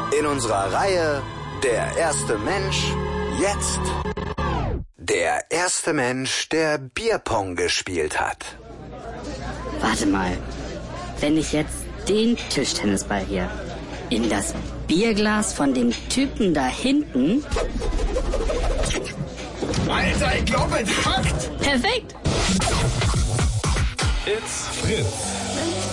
In unserer Reihe Der erste Mensch, jetzt der erste Mensch, der Bierpong gespielt hat. Warte mal, wenn ich jetzt den Tischtennisball hier in das Bierglas von dem Typen da hinten... Alter, ich glaube, es hackt! Perfekt! It's Fritz.